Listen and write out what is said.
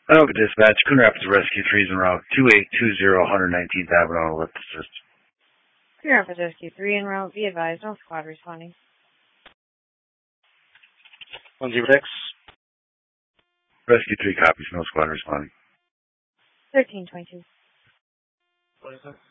Oka Dispatch, Coon Rapids Rescue 3 is en route 2820 119th Avenue, lift assist. Coon Rapids Rescue 3 en route, be advised, no squad responding. 106. Rescue 3 copies, no squad responding. 1322. 26.